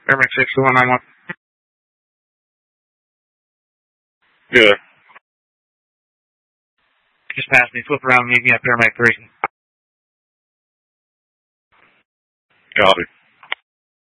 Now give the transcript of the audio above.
Airmax 6191. Good. Just pass me, flip around, meet me at Airmax 3. Copy.